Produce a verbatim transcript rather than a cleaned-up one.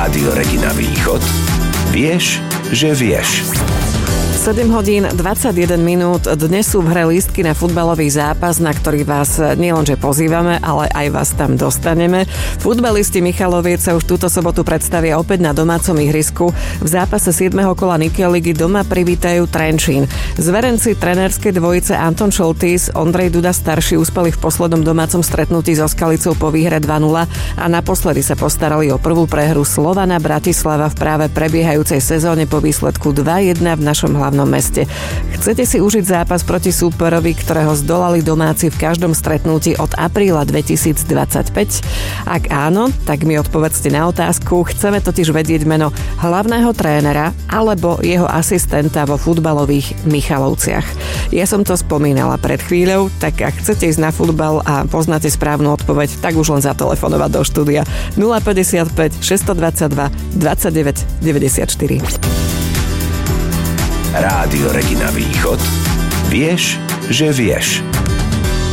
Rádio Regina Východ. Vieš, že vieš. sedem hodín dvadsaťjeden minút. Dnes sú v hre lístky na futbalový zápas, na ktorý vás nielenže pozývame, ale aj vás tam dostaneme. Futbalisti Michaloviec sa už túto sobotu predstavia opäť na domácom ihrisku. V zápase siedmeho kola Nikel ligy doma privítajú Trenčín. Zverenci trenérskej dvojice Anton Šoltís, Ondrej Duda starší uspeli v poslednom domácom stretnutí so Skalicou po výhre dva nula a naposledy sa postarali o prvú prehru Slovana Bratislava v práve prebiehajúcej sezóne po výsledku dva jedna v našom hlavnom meste. Chcete si užiť zápas proti súperovi, ktorého zdolali domáci v každom stretnutí od apríla dvetisícdvadsaťpäť? Ak áno, tak mi odpovedzte na otázku. Chceme totiž vedieť meno hlavného trénera alebo jeho asistenta vo futbalových Michalovciach. Ja som to spomínala pred chvíľou, tak ak chcete ísť na futbal a poznáte správnu odpoveď, tak už len zatelefonovať do štúdia nula päťdesiatpäť šesťstodvadsaťdva dvadsaťdeväť deväťdesiatštyri. Rádio Regina Východ. Vieš, že vieš.